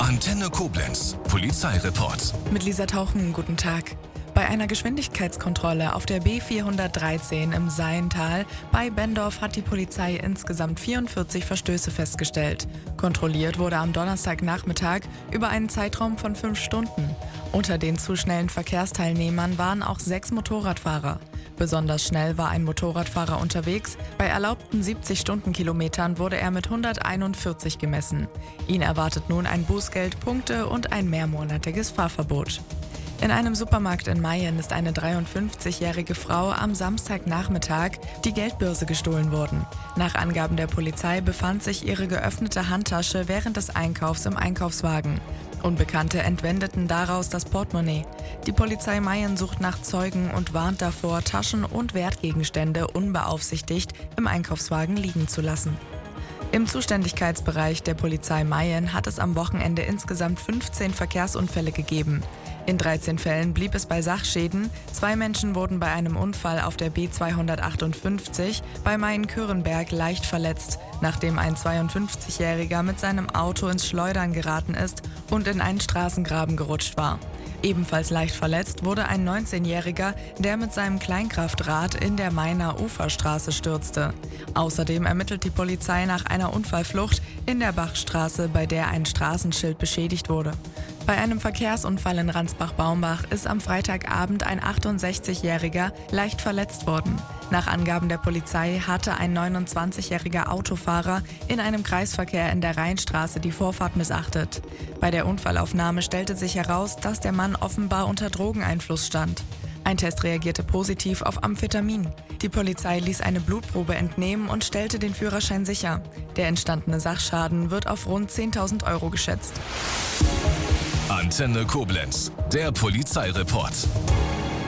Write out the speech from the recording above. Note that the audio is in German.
Antenne Koblenz, Polizeireport. Mit Lisa Tauchen, guten Tag. Bei einer Geschwindigkeitskontrolle auf der B413 im Seiental bei Bendorf hat die Polizei insgesamt 44 Verstöße festgestellt. Kontrolliert wurde am Donnerstagnachmittag über einen Zeitraum von 5 Stunden. Unter den zu schnellen Verkehrsteilnehmern waren auch 6 Motorradfahrer. Besonders schnell war ein Motorradfahrer unterwegs. Bei erlaubten 70 Stundenkilometern wurde er mit 141 gemessen. Ihn erwartet nun ein Bußgeld, Punkte und ein mehrmonatiges Fahrverbot. In einem Supermarkt in Mayen ist eine 53-jährige Frau am Samstagnachmittag die Geldbörse gestohlen worden. Nach Angaben der Polizei befand sich ihre geöffnete Handtasche während des Einkaufs im Einkaufswagen. Unbekannte entwendeten daraus das Portemonnaie. Die Polizei Mayen sucht nach Zeugen und warnt davor, Taschen und Wertgegenstände unbeaufsichtigt im Einkaufswagen liegen zu lassen. Im Zuständigkeitsbereich der Polizei Mayen hat es am Wochenende insgesamt 15 Verkehrsunfälle gegeben. In 13 Fällen blieb es bei Sachschäden. 2 Menschen wurden bei einem Unfall auf der B258 bei Mayen-Kürenberg leicht verletzt, nachdem ein 52-Jähriger mit seinem Auto ins Schleudern geraten ist und in einen Straßengraben gerutscht war. Ebenfalls leicht verletzt wurde ein 19-Jähriger, der mit seinem Kleinkraftrad in der Mainer Uferstraße stürzte. Außerdem ermittelt die Polizei nach einer Unfallflucht in der Bachstraße, bei der ein Straßenschild beschädigt wurde. Bei einem Verkehrsunfall in Ransbach-Baumbach ist am Freitagabend ein 68-Jähriger leicht verletzt worden. Nach Angaben der Polizei hatte ein 29-jähriger Autofahrer in einem Kreisverkehr in der Rheinstraße die Vorfahrt missachtet. Bei der Unfallaufnahme stellte sich heraus, dass der Mann offenbar unter Drogeneinfluss stand. Ein Test reagierte positiv auf Amphetamin. Die Polizei ließ eine Blutprobe entnehmen und stellte den Führerschein sicher. Der entstandene Sachschaden wird auf rund 10.000 € geschätzt. Antenne Koblenz, der Polizeireport.